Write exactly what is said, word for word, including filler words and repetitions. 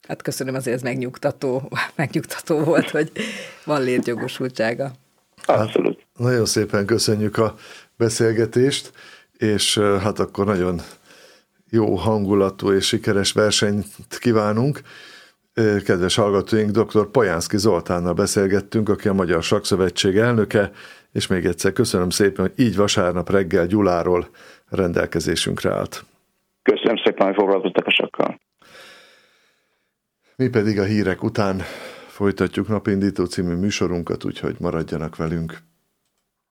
Hát köszönöm, azért ez megnyugtató, megnyugtató volt, hogy van létjogosultsága. Abszolút. Hát, nagyon szépen köszönjük a beszélgetést, és hát akkor nagyon jó hangulatú és sikeres versenyt kívánunk. Kedves hallgatóink, dr. Pajánszky Zoltánnal beszélgettünk, aki a Magyar Sakkszövetség elnöke, és még egyszer köszönöm szépen, hogy így vasárnap reggel Gyuláról rendelkezésünkre állt. Köszönöm szépen, hogy foglalkoztak a sakkal. Mi pedig a hírek után folytatjuk Napindító című műsorunkat, úgyhogy maradjanak velünk.